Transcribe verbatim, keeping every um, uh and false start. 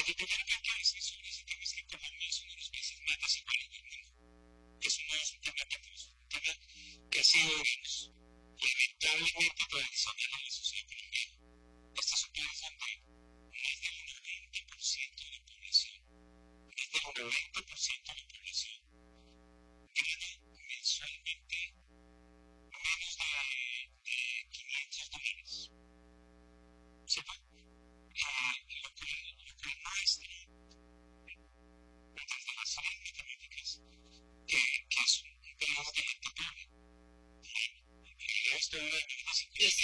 lo primero que hay que decir sobre ese tema es que Colombia es uno de los países más desiguales del mundo. Eso no es un tema pequeño, es un tema que ha sido, digamos, lamentablemente tradicional en la sociedad colombiana. Este es un país donde más del noventa por ciento de la población, más del noventa por ciento de la población